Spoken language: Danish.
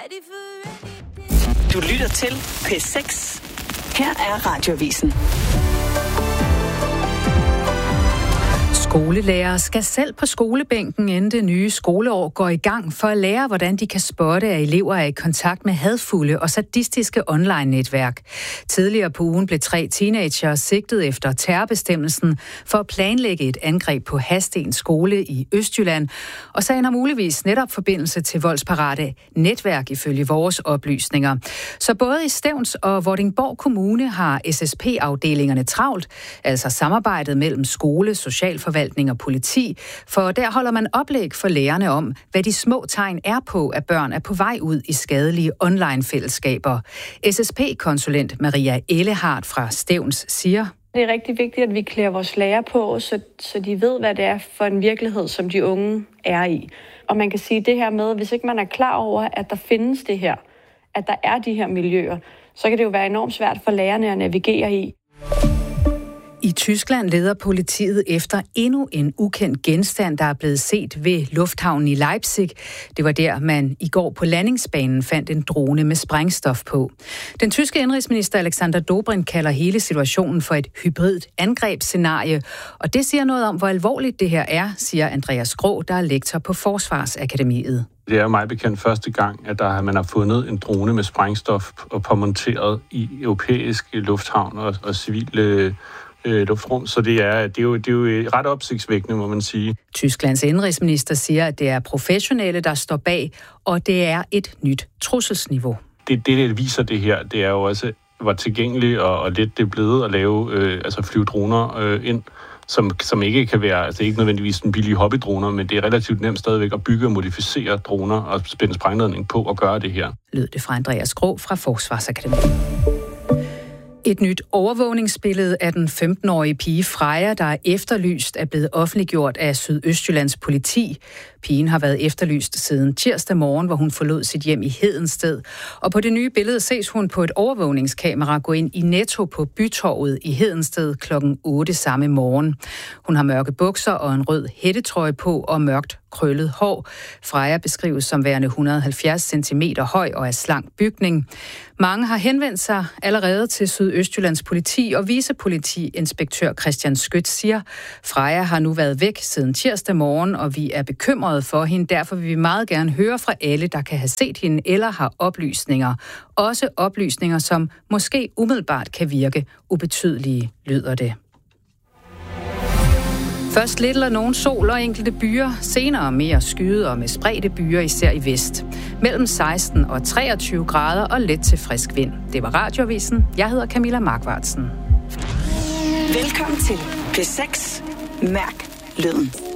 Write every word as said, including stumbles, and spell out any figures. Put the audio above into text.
Du lytter til P seks. Her er Radioavisen. Skolelærere skal selv på skolebænken, inden det nye skoleår går i gang, for at lære, hvordan de kan spotte, at elever er i kontakt med hadfulde og sadistiske online-netværk. Tidligere på ugen blev tre teenagere sigtet efter terrorbestemmelsen for at planlægge et angreb på Hadsten skole i Østjylland, og sagen har muligvis netop forbindelse til voldsparate netværk ifølge vores oplysninger. Så både i Stevns og Vordingborg Kommune har S S P-afdelingerne travlt, altså samarbejdet mellem skole, socialforvaltning og politi, for der holder man oplæg for lærerne om, hvad de små tegn er på, at børn er på vej ud i skadelige online-fællesskaber. S S P-konsulent Maria Ellehardt fra Stevns siger: Det er rigtig vigtigt, at vi klæder vores lærere på, så, så de ved, hvad det er for en virkelighed, som de unge er i. Og man kan sige det her med, hvis ikke man er klar over, at der findes det her, at der er de her miljøer, så kan det jo være enormt svært for lærerne at navigere i. I Tyskland leder politiet efter endnu en ukendt genstand, der er blevet set ved lufthavnen i Leipzig. Det var der, man i går på landingsbanen fandt en drone med sprængstof på. Den tyske indrigsminister Alexander Dobrindt kalder hele situationen for et hybridt angrebsscenarie, og det siger noget om, hvor alvorligt det her er, siger Andreas Grå, der er lektor på Forsvarsakademiet. Det er mig bekendt første gang, at der, man har fundet en drone med sprængstof og påmonteret i europæiske lufthavn og, og civile øh, luftrum, så det er, det, er jo, det er jo ret opsigtsvækkende, må man sige. Tysklands indrigsminister siger, at det er professionelle, der står bag, og det er et nyt trusselsniveau. Det, det, det viser det her, det er jo også, hvor tilgængeligt og, og let det er blevet at lave, øh, altså flyve droner øh, ind, som, som ikke kan være, altså ikke nødvendigvis en billig hobbydroner, men det er relativt nemt stadigvæk at bygge og modificere droner og spænde sprængladning på og gøre det her. Lød det fra Andreas Grå fra Forsvarsakademiet. Et nyt overvågningsbillede af den femten-årige pige Freja, der er efterlyst, er blevet offentliggjort af Sydøstjyllands politi. Pigen har været efterlyst siden tirsdag morgen, hvor hun forlod sit hjem i Hedensted. Og på det nye billede ses hun på et overvågningskamera gå ind i Netto på Bytorvet i Hedensted klokken otte samme morgen. Hun har mørke bukser og en rød hættetrøje på og mørkt krøllet hår. Freja beskrives som værende et hundrede og halvfjerds centimeter høj og af slank bygning. Mange har henvendt sig allerede til Sydøstjyllands politi, og vicepolitiinspektør Christian Skødt siger, Freja har nu været væk siden tirsdag morgen, og vi er bekymrede for hende. Derfor vil vi meget gerne høre fra alle, der kan have set hende eller har oplysninger. Også oplysninger, som måske umiddelbart kan virke ubetydelige, lyder det. Først lidt eller nogen sol og enkelte byer, senere mere skyet og med spredte byer, især i vest. Mellem seksten og treogtyve grader og let til frisk vind. Det var Radioavisen. Jeg hedder Camilla Markvartsen. Velkommen til P seks. Mærk lyden.